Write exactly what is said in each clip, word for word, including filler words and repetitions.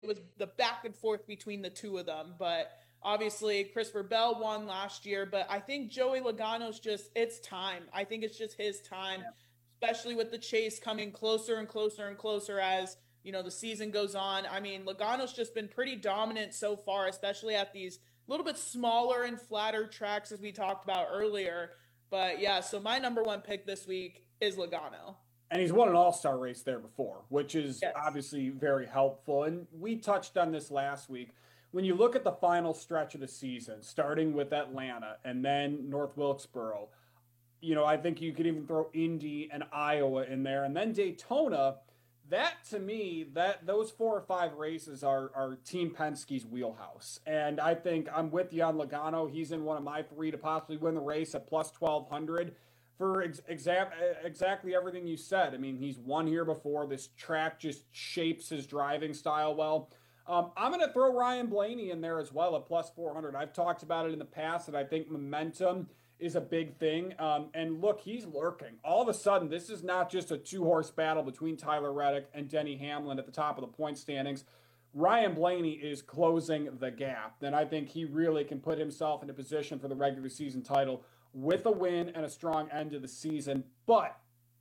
it was the back and forth between the two of them. But obviously, Christopher Bell won last year. But I think Joey Logano's just, it's time. I think it's just his time, Yeah. especially with the chase coming closer and closer and closer as, you know, the season goes on. I mean, Logano's just been pretty dominant so far, especially at these little bit smaller and flatter tracks as we talked about earlier. But yeah, so my number one pick this week is Logano. And he's won an all-star race there before, which is Yes. obviously very helpful. And we touched on this last week. When you look at the final stretch of the season, starting with Atlanta and then North Wilkesboro, you know, I think you could even throw Indy and Iowa in there, and then Daytona. That to me, that those four or five races are are Team Penske's wheelhouse, and I think I'm with you on Logano. He's in one of my three to possibly win the race at plus twelve hundred for ex- exact exactly everything you said. I mean, he's won here before. This track just shapes his driving style well. Um, I'm going to throw Ryan Blaney in there as well at plus four hundred. I've talked about it in the past, and I think momentum is a big thing. Um, and look, he's lurking. All of a sudden, this is not just a two horse battle between Tyler Reddick and Denny Hamlin at the top of the point standings. Ryan Blaney is closing the gap. Then I think he really can put himself in a position for the regular season title with a win and a strong end to the season. But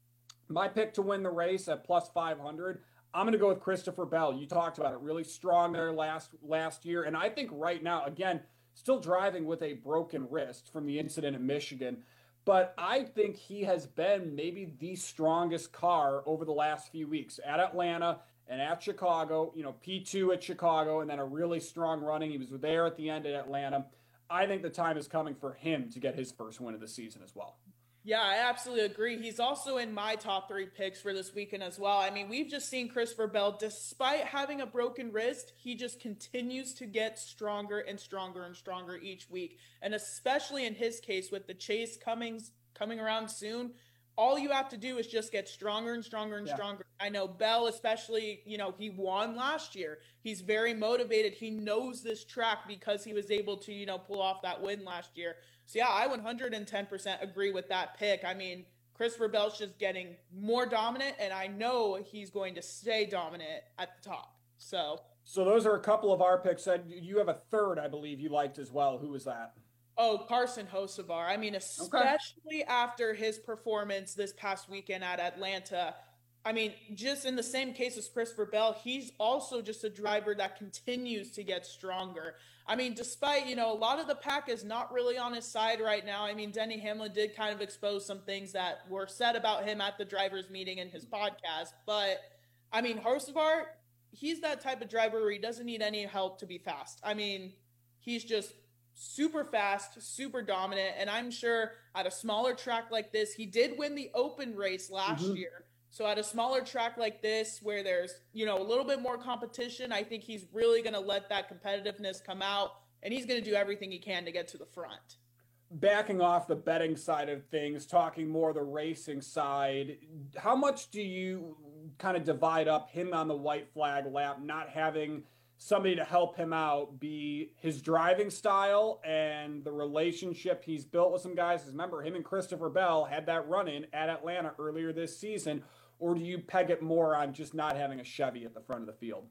my pick to win the race at plus five hundred, I'm going to go with Christopher Bell. You talked about it, really strong there last last year, and I think right now, again, still driving with a broken wrist from the incident in Michigan, but I think he has been maybe the strongest car over the last few weeks at Atlanta and at Chicago. You know, P two at Chicago, and then a really strong running. He was there at the end at Atlanta. I think the time is coming for him to get his first win of the season as well. Yeah, I absolutely agree. He's also in my top three picks for this weekend as well. I mean, we've just seen Christopher Bell, despite having a broken wrist, he just continues to get stronger and stronger and stronger each week. And especially in his case, with the chase coming coming around soon, all you have to do is just get stronger and stronger and Yeah. stronger. I know Bell, especially, you know, he won last year. He's very motivated. He knows this track because he was able to, you know, pull off that win last year. So yeah, I one hundred ten percent agree with that pick. I mean, Christopher Bell's just getting more dominant, and I know he's going to stay dominant at the top. So, So those are a couple of our picks. And you have a third, I believe, you liked as well. Who was that? oh, Carson Hocevar. I mean, Okay. especially after his performance this past weekend at Atlanta. I mean, just in the same case as Christopher Bell, he's also just a driver that continues to get stronger. I mean, despite, you know, a lot of the pack is not really on his side right now. I mean, Denny Hamlin did kind of expose some things that were said about him at the drivers' meeting in his podcast. But I mean, Hocevar, he's that type of driver where he doesn't need any help to be fast. I mean, he's just super fast, super dominant. And I'm sure at a smaller track like this, he did win the open race last Mhm. year. So at a smaller track like this, where there's, you know, a little bit more competition, I think he's really going to let that competitiveness come out, and he's going to do everything he can to get to the front. Backing off the betting side of things, talking more the racing side, how much do you kind of divide up him on the white flag lap, not having somebody to help him out, be his driving style and the relationship he's built with some guys? 'Cause remember, him and Christopher Bell had that run in at Atlanta earlier this season. Or do you peg it more on just not having a Chevy at the front of the field?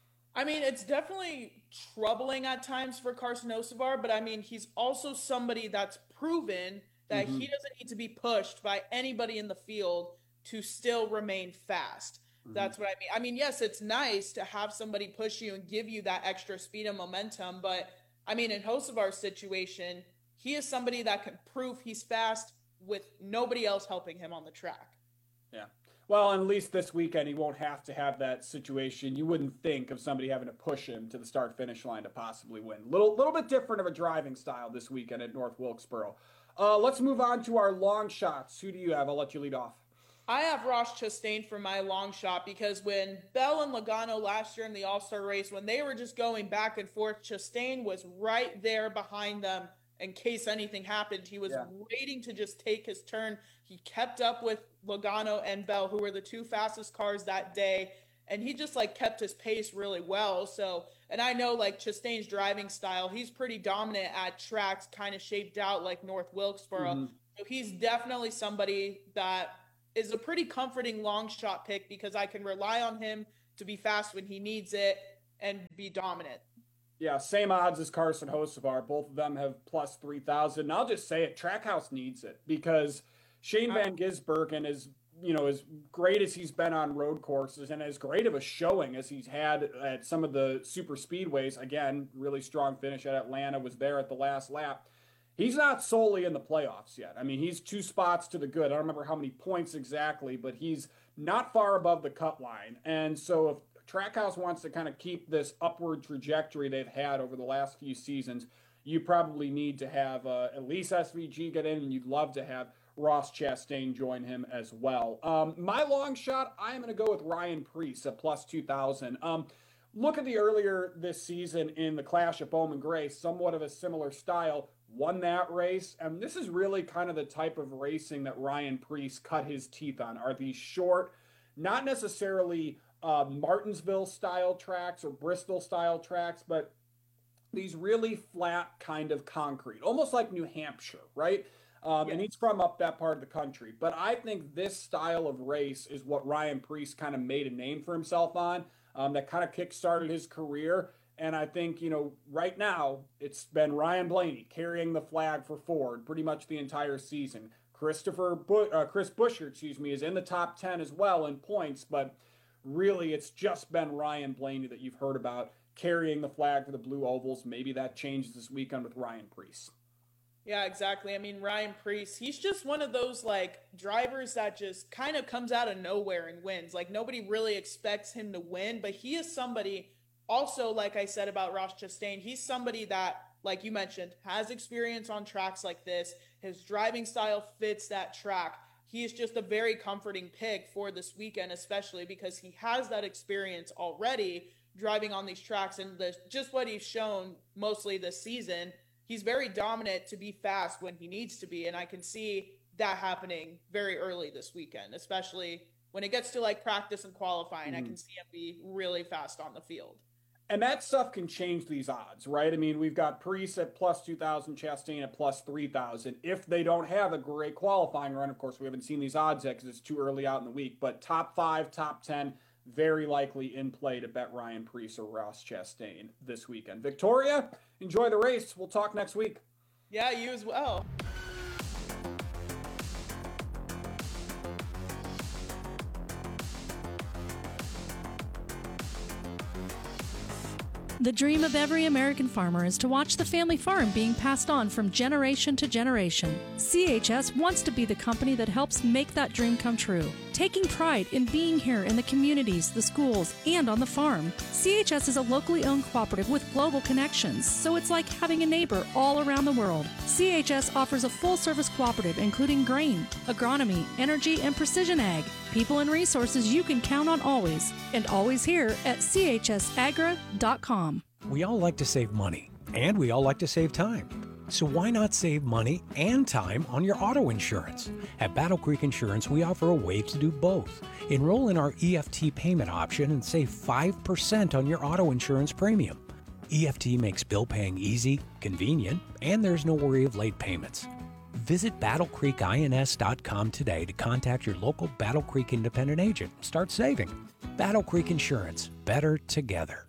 I mean, it's definitely troubling at times for Carson Osavar, but I mean, he's also somebody that's proven that he Hmm. doesn't need to be pushed by anybody in the field to still remain fast. Hmm. That's what I mean. I mean, yes, it's nice to have somebody push you and give you that extra speed and momentum, but I mean, in Hosavar's situation, he is somebody that can prove he's fast with nobody else helping him on the track. Yeah. Well, at least this weekend he won't have to have that situation. You wouldn't think of somebody having to push him to the start finish line to possibly win. Little little bit different of a driving style this weekend at North Wilkesboro. Uh, let's move on to our long shots. Who do you have? I'll let you lead off. I have Ross Chastain for my long shot because when Bell and Logano last year in the All Star race, when they were just going back and forth, Chastain was right there behind them in case anything happened. He was Yeah. waiting to just take his turn. He kept up with Logano and Bell, who were the two fastest cars that day. And he just like kept his pace really well. So, and I know like Chastain's driving style, he's pretty dominant at tracks kind of shaped out like North Wilkesboro. Hmm. So he's definitely somebody that is a pretty comforting long shot pick because I can rely on him to be fast when he needs it. and be dominant. Yeah, same odds as Carson Hocevar. Both of them have plus three thousand. And I'll just say it, Trackhouse needs it because Shane Van Gisbergen is, you know, as great as he's been on road courses and as great of a showing as he's had at some of the super speedways. Again, really strong finish at Atlanta, was there at the last lap. He's not solely in the playoffs yet. I mean, he's two spots to the good. I don't remember how many points exactly, but he's not far above the cut line. And so if Trackhouse wants to kind of keep this upward trajectory they've had over the last few seasons, you probably need to have uh, at least S V G get in, and you'd love to have Ross Chastain join him as well. Um, my long shot, I'm going to go with Ryan Preece at plus two thousand. Um, look at the earlier this season in the Clash at Bowman Gray, somewhat of a similar style, won that race. And this is really kind of the type of racing that Ryan Preece cut his teeth on, are these short, not necessarily uh, Martinsville style tracks or Bristol style tracks, but these really flat kind of concrete, almost like New Hampshire, right? Um, yeah. And he's from up that part of the country. But I think this style of race is what Ryan Preece kind of made a name for himself on, um, that kind of kick-started his career. And I think, you know, right now it's been Ryan Blaney carrying the flag for Ford pretty much the entire season. Christopher Bu- uh, Chris Buescher, excuse me, is in the top ten as well in points, but really it's just been Ryan Blaney that you've heard about carrying the flag for the Blue Ovals. Maybe that changes this weekend with Ryan Preece. Yeah, exactly. I mean, Ryan Preece, he's just one of those, like, drivers that just kind of comes out of nowhere and wins. Like, nobody really expects him to win, but he is somebody, also, like I said about Ross Chastain, he's somebody that, like you mentioned, has experience on tracks like this. His driving style fits that track. He is just a very comforting pick for this weekend, especially because he has that experience already driving on these tracks, and the, just what he's shown mostly this season. He's very dominant to be fast when he needs to be, and I can see that happening very early this weekend, especially when it gets to like practice and qualifying. Mm. I can see him be really fast on the field. And that stuff can change these odds, right? I mean, we've got Preece at plus two thousand, Chastain at plus three thousand. If they don't have a great qualifying run, of course, we haven't seen these odds yet because it's too early out in the week, but top five, top ten, very likely in play to bet Ryan Preece or Ross Chastain this weekend. Victoria, enjoy the race. We'll talk next week. Yeah, you as well. The dream of every American farmer is to watch the family farm being passed on from generation to generation. C H S wants to be the company that helps make that dream come true. Taking pride in being here in the communities, the schools, and on the farm. C H S is a locally owned cooperative with global connections, so it's like having a neighbor all around the world. C H S offers a full-service cooperative including grain, agronomy, energy, and precision ag. People and resources you can count on always, and always here at C H S agra dot com. We all like to save money, and we all like to save time. So why not save money and time on your auto insurance? At Battle Creek Insurance, we offer a way to do both. Enroll in our E F T payment option and save five percent on your auto insurance premium. E F T makes bill paying easy, convenient, and there's no worry of late payments. Visit battle creek ins dot com today to contact your local Battle Creek independent agent and start saving. Battle Creek Insurance, better together.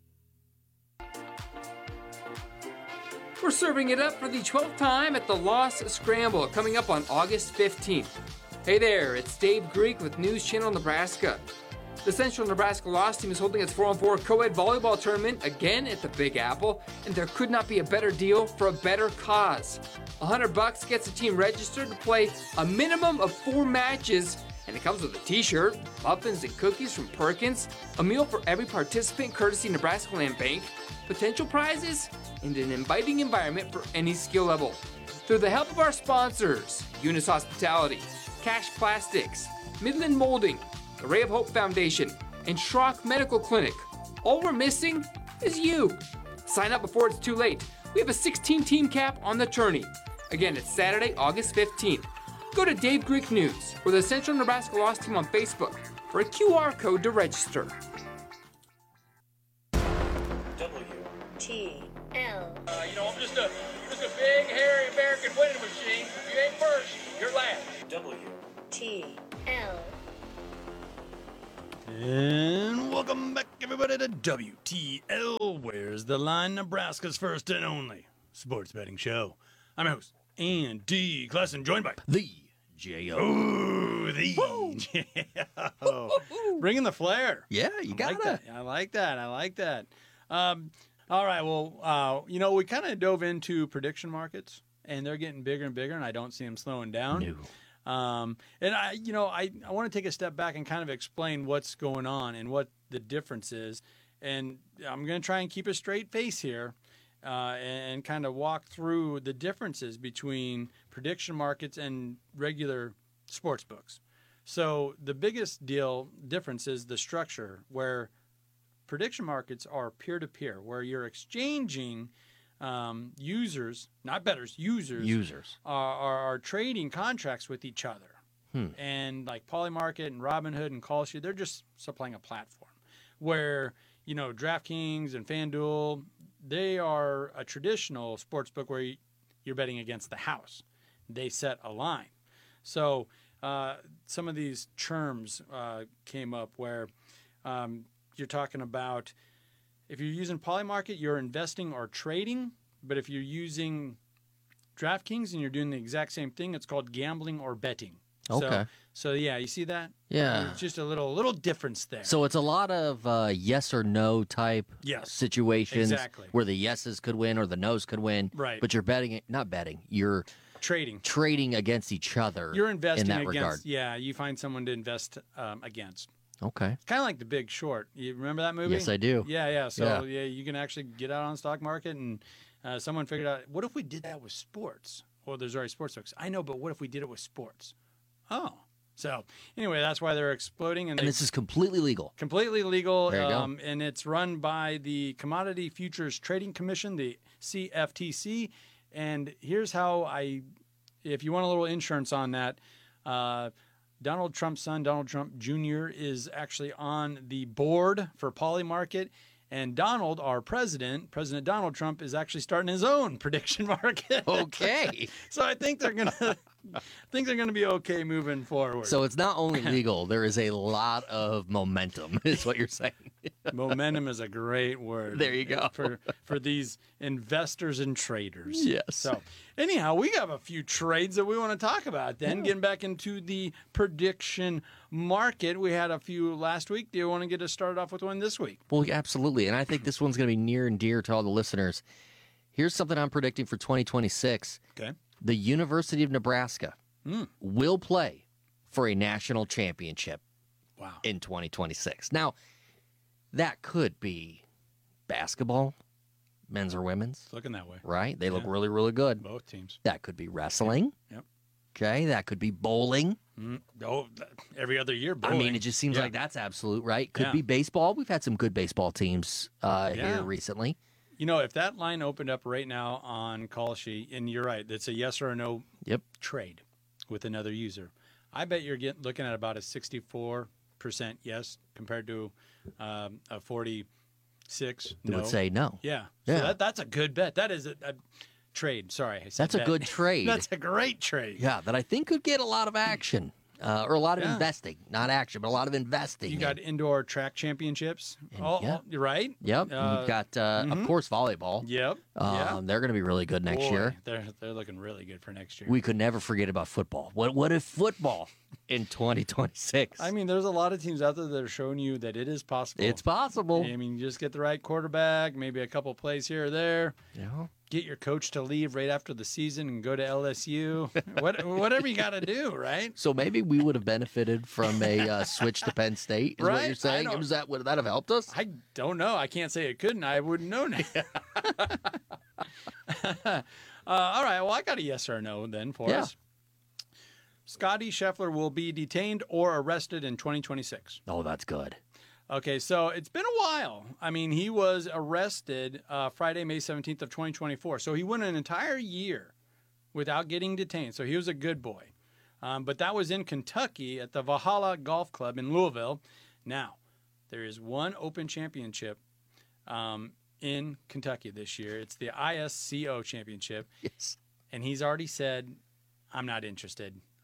We're serving it up for the twelfth time at the Lost Scramble, coming up on August fifteenth. Hey there, it's Dave Greek with News Channel Nebraska. The Central Nebraska Lost team is holding its four on four co-ed volleyball tournament again at the Big Apple, and there could not be a better deal for a better cause. A hundred bucks gets the team registered to play a minimum of four matches, and it comes with a t-shirt, muffins and cookies from Perkins, a meal for every participant courtesy Nebraska Land Bank, potential prizes, and an inviting environment for any skill level. Through the help of our sponsors, Eunice Hospitality, Cash Plastics, Midland Molding, the Ray of Hope Foundation, and Schrock Medical Clinic, all we're missing is you. Sign up before it's too late. We have a sixteen team cap on the tourney. Again, it's Saturday, August fifteenth. Go to Dave Greek News or the Central Nebraska Lost team on Facebook for a Q R code to register. W T L. Uh, you know, I'm just a just a big, hairy American winning machine. If you ain't first, you're last. W T L. And welcome back Everybody to W T L, Where's the Line, Nebraska's first and only sports betting show. I'm your host, Andy Klassen, joined by the J O. Ooh, the J O. Bringing the flair. Yeah, you I got like it. that. I like that. I like that. Um, all right, well, uh, you know, we kind of dove into prediction markets, and they're getting bigger and bigger, and I don't see them slowing down. No. Um, and I, you know, I, I want to take a step back and kind of explain what's going on and what the difference is. And I'm going to try and keep a straight face here, uh, and, and kind of walk through the differences between prediction markets and regular sports books. So the biggest deal difference is the structure, where prediction markets are peer-to-peer, where you're exchanging Um, users, not bettors, users, Users. Are, are, are trading contracts with each other. Hmm. And like Polymarket and Robinhood and Kalshi, they're just supplying a platform where, you know, DraftKings and FanDuel, they are a traditional sports book where you're betting against the house. They set a line. So uh, some of these terms uh, came up where um, you're talking about, if you're using Polymarket, you're investing or trading. But if you're using DraftKings and you're doing the exact same thing, it's called gambling or betting. Okay. So, so yeah, you see that? Yeah. It's just a little little difference there. So it's a lot of uh, yes or no type Yes, situations exactly. where the yeses could win or the nos could win. Right. But you're betting, not betting, you're trading. trading against each other. You're investing in that against. regard. Yeah, you find someone to invest um, against. Okay. Kind of like The Big Short. You remember that movie? Yes, I do. Yeah, yeah. So Yeah. yeah, you can actually get out on the stock market, and uh, someone figured out, what if we did that with sports? Well, there's already sports books. I know, but what if we did it with sports? Oh, so anyway, that's why they're exploding, and, And they, this is completely legal. completely legal. There you go. Um, and it's run by the Commodity Futures Trading Commission, the C F T C. And here's how I, if you want a little insurance on that. Uh, Donald Trump's son, Donald Trump Junior, is actually on the board for Polymarket. And Donald, our president, President Donald Trump, is actually starting his own prediction market. Okay. So I think they're gonna think they're gonna be okay moving forward. So it's not only legal, there is a lot of momentum, is what you're saying. Momentum is a great word. There you go. For for these investors and traders. Yes. So anyhow, we have a few trades that we want to talk about then. Yeah. Getting back into the prediction market. We had a few last week. Do you want to get us started off with one this week? Well, yeah, absolutely. And I think this one's going to be near and dear to all the listeners. Here's something I'm predicting for twenty twenty-six. Okay. The University of Nebraska Mm. will play for a national championship Wow. in twenty twenty-six. Now, that could be basketball, men's or women's, It's looking that way. right? They look Yeah. really, really good. Both teams. That could be wrestling. Yep. Okay, that could be bowling. Mm. Oh, th- every other year. I mean, bowling. it just seems Yeah. like that's absolute, right? Could Yeah. be baseball. We've had some good baseball teams uh, Yeah. here recently. You know, if that line opened up right now on Kalshi, and you're right, it's a yes or a no Yep. trade with another user. I bet you're getting looking at about a sixty-four percent yes compared to um, a forty-six They no. would say no. Yeah. Yeah. So that, that's a good bet. That is a, a trade. Sorry. I said That's a bet. good trade. That's a great trade. Yeah, that I think could get a lot of action uh, or a lot of Yeah. investing. Not action, but a lot of investing. You got indoor track championships. And- Oh, yeah. oh, you're right. Yep. Uh, You've got, uh, mhm. of course, volleyball. Yep. Um, yeah. They're going to be really good next Boy, year. They're they're looking really good for next year. We could never forget about football. What What if football in twenty twenty-six? I mean, there's a lot of teams out there that are showing you that it is possible. it's possible. I mean, you just get the right quarterback, maybe a couple plays here or there. Yeah. Get your coach to leave right after the season and go to L S U. what, whatever you got to do, right? So maybe we would have benefited from a uh, switch to Penn State. Is Right. what you're I saying? don't- Was that would that have helped us? I don't know. I can't say it couldn't. I wouldn't know now. uh, all right. Well, I got a yes or a no then for Yeah. us. Scotty Scheffler will be detained or arrested in twenty twenty-six. Oh, that's good. Okay, so it's been a while. I mean, he was arrested uh, Friday, May seventeenth of twenty twenty-four. So he went an entire year without getting detained. So he was a good boy. Um, but that was in Kentucky at the Valhalla Golf Club in Louisville. Now, there is one Open Championship um, in Kentucky this year. It's the I S C O Championship. Yes. And he's already said, I'm not interested.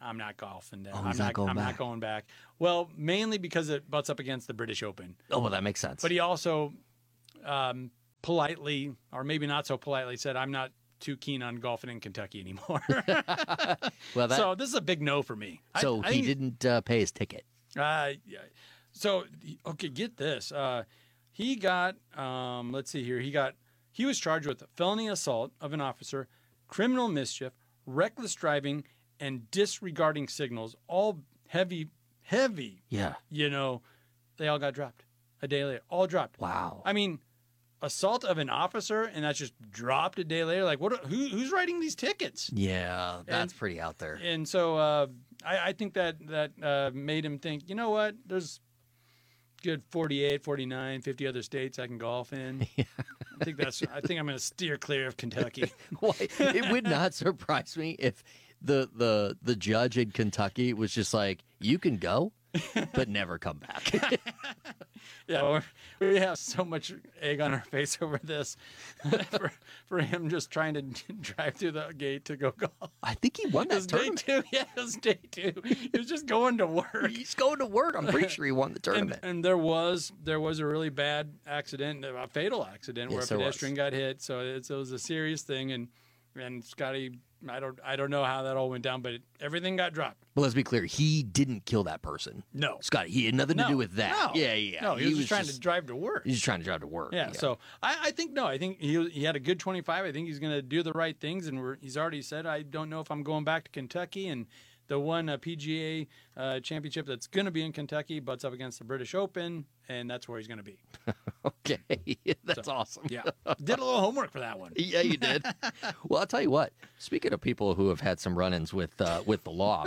I'm not golfing there. Oh, I'm he's not going I'm back. not going back. Well, mainly because it butts up against the British Open. Oh, well, that makes sense. But he also um, politely, or maybe not so politely, said, I'm not too keen on golfing in Kentucky anymore. well, that, so this is a big no for me. So I, I he think, didn't uh, pay his ticket. Uh, yeah. So, okay, get this. Uh, he got, um, let's see here. He got, he was charged with felony assault of an officer, criminal mischief, reckless driving, and disregarding signals. All heavy, heavy. Yeah. You know, they all got dropped a day later. All dropped. Wow. I mean, assault of an officer, and that's just dropped a day later. Like, what? Who, who's writing these tickets? Yeah, that's And- pretty out there. And so uh, I, I think that that uh, made him think, you know what? There's good forty-eight, forty-nine, fifty other states I can golf in. I think that's. I think I'm going to steer clear of Kentucky. Why, it would not surprise me if the the the judge in Kentucky was just like, you can go, but never come back. Yeah, we're, we have so much egg on our face over this for, for him just trying to drive through the gate to go golf. I think he won It that was day tournament. two. Yeah, it was day two. He was just going to work. He's going to work. I'm pretty sure he won the And, tournament. and there was there was a really bad accident, a fatal accident, Yes, where there a was. pedestrian got hit. So it's, it was a serious thing, and and Scotty, I don't I don't know how that all went down, but it, everything got dropped. But let's be clear, he didn't kill that person. No, Scott, he had nothing to No, do with that. no. Yeah, yeah. No, he, was, just trying to drive to work. He's just trying to drive to work. Yeah, so I, I think no, I think he he had a good twenty-five. I think he's going to do the right things, and we're, he's already said, I don't know if I'm going back to Kentucky, and the one uh, P G A uh, championship that's going to be in Kentucky butts up against the British Open, and that's where he's going to be. Okay, that's So, awesome. Yeah, did a little homework for that one. Yeah, you did. Well, I'll tell you what. Speaking of people who have had some run-ins with uh, with the law,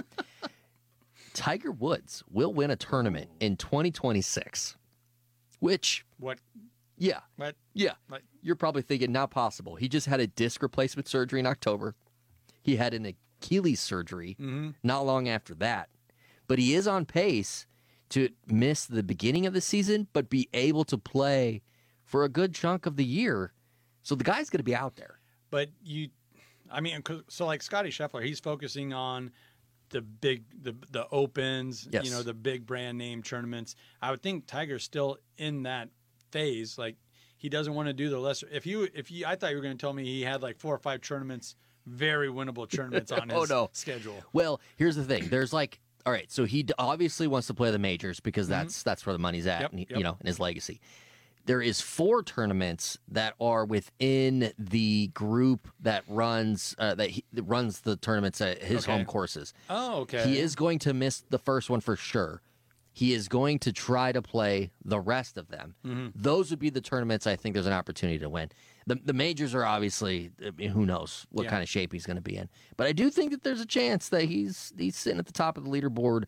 Tiger Woods will win a tournament in twenty twenty-six. Which, What? yeah, What? yeah. What? You're probably thinking not possible. He just had a disc replacement surgery in October. He had an Achilles surgery Mm-hmm. not long after that. But he is on pace to miss the beginning of the season, but be able to play for a good chunk of the year. So the guy's going to be out there. But you, I mean, 'cause- so like Scotty Scheffler, he's focusing on the big, the the opens, Yes. you know, the big brand name tournaments. I would think Tiger's still in that phase. Like he doesn't want to do the lesser. If you, if you, I thought you were going to tell me he had like four or five tournaments, very winnable tournaments on his Oh, no. schedule. Well, here's the thing. There's like, all right, so he d- obviously wants to play the majors because Mm-hmm. that's that's where the money's at, Yep, and he- yep. you know, and his legacy. There is four tournaments that are within the group that runs uh, that, he, that runs the tournaments at his Okay. home courses. Oh, okay. He is going to miss the first one for sure. He is going to try to play the rest of them. Mm-hmm. Those would be the tournaments I think there's an opportunity to win. The the majors are obviously, I mean, who knows what Yeah. kind of shape he's going to be in. But I do think that there's a chance that he's he's sitting at the top of the leaderboard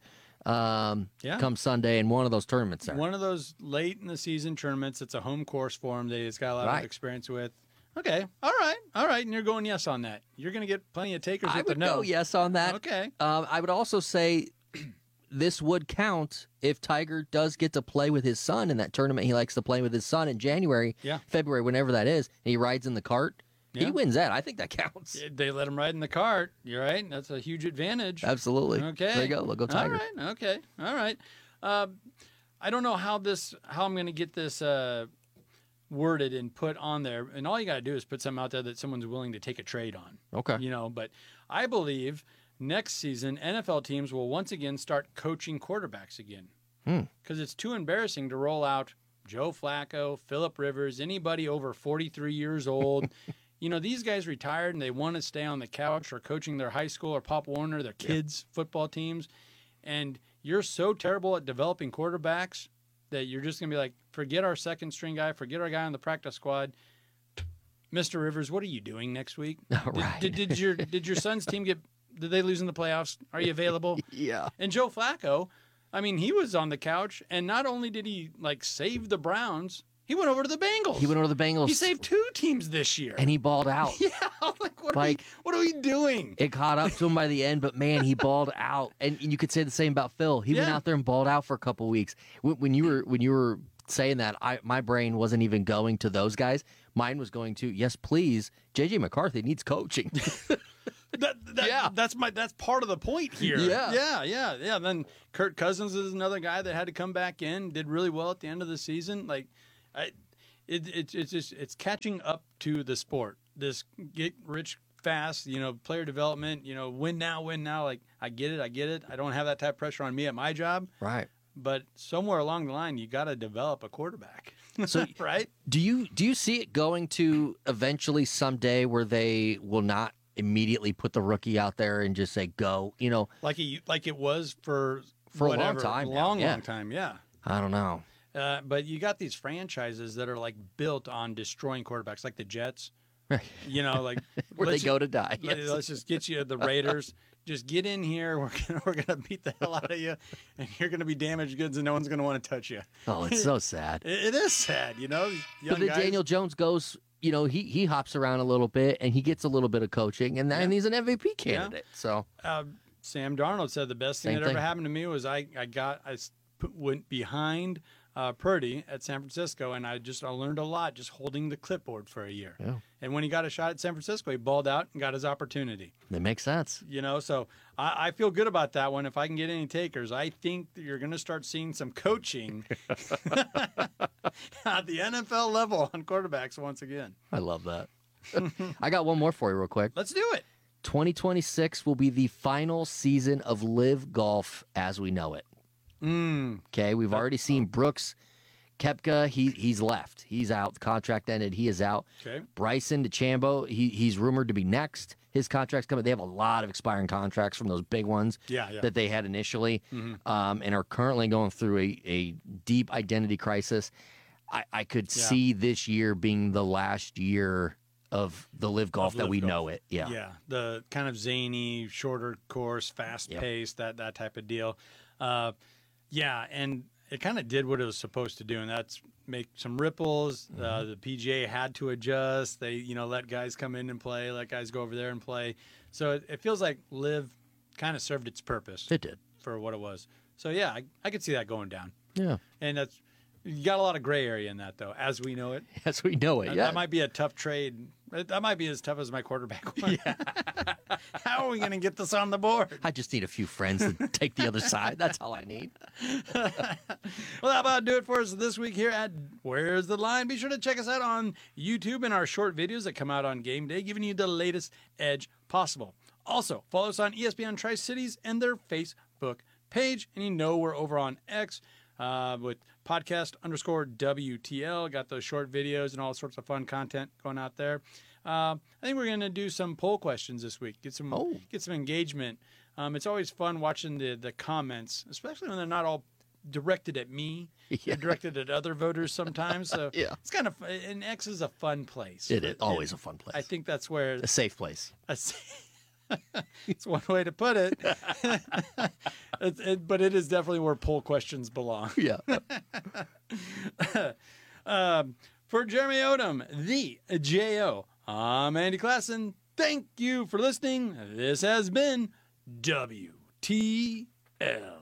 um, Yeah. come Sunday in one of those tournaments there. One of those late in the season tournaments. It's a home course for him that he's got a lot Right. of experience with. Okay. All right. All right. And you're going yes on that. You're going to get plenty of takers I with the would no. go yes on that. Okay. Um, I would also say this would count if Tiger does get to play with his son in that tournament he likes to play with his son in January, Yeah. February, whenever that is, and he rides in the cart. Yeah. He wins that. I think that counts. They let him ride in the cart. You're right. That's a huge advantage. Absolutely. Okay. There you go. We'll go Tiger. All right. Okay. All right. Uh, I don't know how this, how I'm going to get this uh, worded and put on there. And all you got to do is put something out there that someone's willing to take a trade on. Okay. You know, but I believe next season N F L teams will once again start coaching quarterbacks again. Hmm. Because it's too embarrassing to roll out Joe Flacco, Phillip Rivers, anybody over forty-three years old. You know, these guys retired and they want to stay on the couch or coaching their high school or Pop Warner, their kids' football teams. And you're so terrible at developing quarterbacks that you're just going to be like, forget our second string guy, forget our guy on the practice squad. Mister Rivers, what are you doing next week? All Did, right. did, did your did your son's team get, did they lose in the playoffs? Are you available? Yeah. And Joe Flacco, I mean, he was on the couch, and not only did he like save the Browns, he went over to the Bengals. He went over to the Bengals. He saved two teams this year. and he balled out. yeah, like what, Like- are we, what are we doing? It caught up to him by the end, but man, he balled out. And you could say the same about Phil. He went Yeah. out there and balled out for a couple of weeks. When, when you were when you were saying that, I my brain wasn't even going to those guys. Mine was going to, yes, please, J J McCarthy needs coaching. that, that, Yeah. that's my that's part of the point here. Yeah. yeah, yeah, yeah. Then Kirk Cousins is another guy that had to come back in, did really well at the end of the season. Like, I, it, it it's just it's catching up to the sport. This get rich fast, you know, player development, you know, win now, win now. Like, I get it, I get it. I don't have that type of pressure on me at my job. Right. But somewhere along the line, you got to develop a quarterback. So, right? Do you do you see it going to eventually someday where they will not immediately put the rookie out there and just say go? You know, Like it, like it was for For a long whatever, time now, long, yeah. long time. Yeah. I don't know. Uh, but you got these franchises that are like built on destroying quarterbacks, like the Jets. You know, like Where they let's go ju- to die. let- Yes. Let's just get you the Raiders. Just get in here. We're gonna we're gonna beat the hell out of you, and you're gonna be damaged goods, and no one's gonna want to touch you. Oh, it's so sad. It, it is sad, you know. these Young But then guys, Daniel Jones goes, you know, he he hops around a little bit and he gets a little bit of coaching, and then Yeah. he's an M V P candidate. So uh, Sam Darnold said the best thing Same that thing. ever happened to me was I I got I s- put, went behind uh, Purdy at San Francisco, and I just I learned a lot just holding the clipboard for a year. Yeah. And when he got a shot at San Francisco, he balled out and got his opportunity. it makes sense. You know, so I, I feel good about that one. If I can get any takers, I think that you're going to start seeing some coaching at the N F L level on quarterbacks once again. I love that. I got one more for you, real quick. Let's do it. twenty twenty-six will be the final season of Live Golf as we know it. Mm, Okay, we've already seen Brooks Koepka. He he's left. He's out. The contract ended. He is out. okay. Bryson DeChambeau. He he's rumored to be next. His contract's coming. They have a lot of expiring contracts from those big ones Yeah, yeah. that they had initially, Mhm. um, and are currently going through a, a deep identity crisis. I, I could Yeah. see this year being the last year of the Live Golf Of that Live we Golf. know it. Yeah. Yeah, the kind of zany, shorter course, fast Yep. paced, that that type of deal. Uh, yeah, and it kind of did what it was supposed to do, and that's make some ripples. Mm-hmm. Uh, the P G A had to adjust. They, you know, let guys come in and play, let guys go over there and play. So it, it feels like Live kind of served its purpose It did. for what it was. So yeah, I, I could see that going down, Yeah. and that's you got a lot of gray area in that though, as we know it. As we know it. That- Yeah. That might be a tough trade. That might be as tough as my quarterback one. How are we going to get this on the board? I just need a few friends to take the other side. That's all I need. Well, how about do it for us this week here at Where's the Line? Be sure to check us out on YouTube and our short videos that come out on game day, giving you the latest edge possible. Also, follow us on E S P N Tri-Cities and their Facebook page. And you know we're over on X uh, with podcast underscore W T L. Got those short videos and all sorts of fun content going out there. Uh, I think we're going to do some poll questions this week. Get some Oh. get some engagement. Um, it's always fun watching the the comments, especially when they're not all directed at me. Yeah. They're directed at other voters sometimes. So Yeah. it's kind of and X is a fun place. It is always a fun place. I think that's where a safe place. a, it's one way to put it. it, it. But it is definitely where poll questions belong. Yeah. Um, for Jeremy Odom, the J O, I'm Andy Klassen. Thank you for listening. This has been W T L.